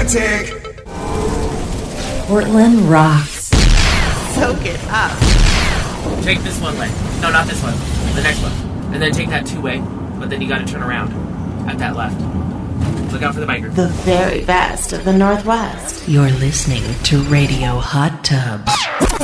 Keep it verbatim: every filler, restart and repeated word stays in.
romantic. Portland rocks. Soak it up. Take this one way. No, not this one. The next one. And then take that two-way, but then you gotta turn around at that left. Look out for the biker. The very best of the Northwest. You're listening to Radio Hot Tub.